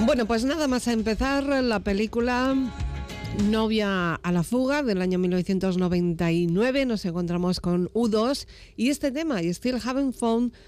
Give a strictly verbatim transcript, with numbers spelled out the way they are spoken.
Bueno, pues nada más a empezar la película Novia a la fuga del año mil novecientos noventa y nueve. Nos encontramos con U dos y este tema, I Still Haven't Found